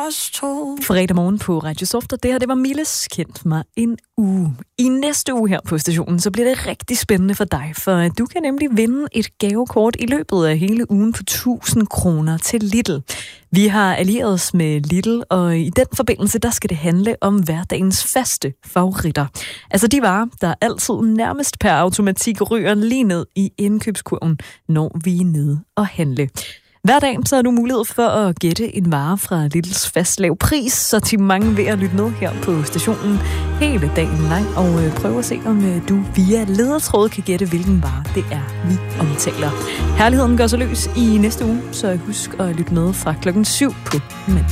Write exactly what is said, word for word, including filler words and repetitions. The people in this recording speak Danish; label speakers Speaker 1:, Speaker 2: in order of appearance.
Speaker 1: os to.
Speaker 2: Fredag morgen på Radio Soft, og det her, det var Milles Kendt mig en uge. I næste uge her på stationen, så bliver det rigtig spændende for dig, for du kan nemlig vinde et gavekort i løbet af hele ugen på tusind kroner til Lidl. Vi har allieret os med Lidl, og i den forbindelse, der skal det handle om hverdagens faste favoritter. Altså de varer, der altid nærmest per automatik ryger lige ned i indkøbskurven, når vi er nede og handle. Hver dag så har du mulighed for at gætte en vare fra Lidls fast lav pris, så til mange ved at lytte med her på stationen hele dagen lang, og prøve at se, om du via ledertråd kan gætte, hvilken vare det er, vi omtaler. Herligheden gør sig løs i næste uge, så husk at lytte med fra klokken syv på mandag.